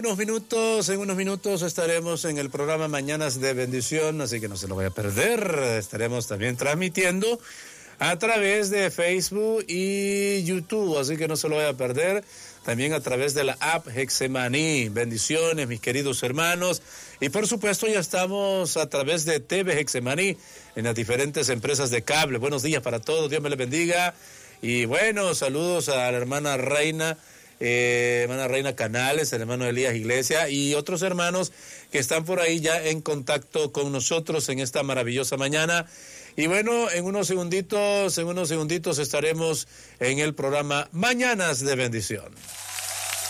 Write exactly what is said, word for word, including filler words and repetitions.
unos minutos, en unos minutos estaremos en el programa Mañanas de Bendición, así que no se lo vaya a perder. Estaremos también transmitiendo a través de Facebook y YouTube, así que no se lo vaya a perder. También a través de la app Hexemaní. Bendiciones, mis queridos hermanos. Y por supuesto ya estamos a través de T V Hexemaní en las diferentes empresas de cable. Buenos días para todos, Dios me les bendiga. Y bueno, saludos a la hermana Reina, eh, hermana Reina Canales, el hermano Elías Iglesia y otros hermanos que están por ahí ya en contacto con nosotros en esta maravillosa mañana. Y bueno, en unos segunditos, en unos segunditos estaremos en el programa Mañanas de Bendición.